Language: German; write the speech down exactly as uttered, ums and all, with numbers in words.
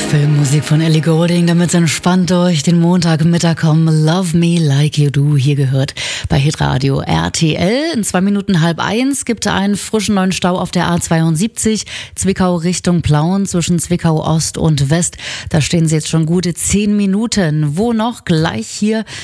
Filmmusik von Ellie Goulding, damit es entspannt durch den Montagmittag kommen. Love Me Like You Do, hier gehört bei Hitradio R T L. In zwei Minuten halb eins gibt es einen frischen neuen Stau auf der A zweiundsiebzig, Zwickau Richtung Plauen zwischen Zwickau Ost und West. Da stehen sie jetzt schon gute zehn Minuten. Wo noch? Gleich hier